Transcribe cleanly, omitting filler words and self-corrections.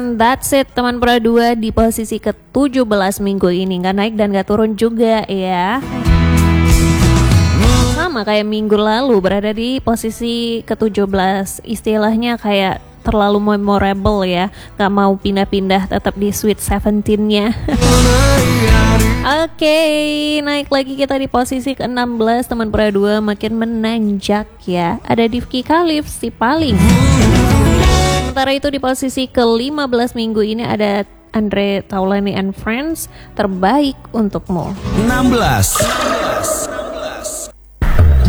And that's it teman Pura 2 di posisi ke-17 minggu ini. Gak naik dan gak turun juga ya. Sama kayak minggu lalu, berada di posisi ke-17. Istilahnya kayak terlalu memorable ya, gak mau pindah-pindah, tetap di Sweet 17-nya. Oke, naik lagi kita di posisi ke-16 teman Pura 2, makin menanjak ya. Ada Divki Khalif, si paling. Sementara itu di posisi ke-15 minggu ini ada Andre Taulany and Friends, terbaik untukmu. 16.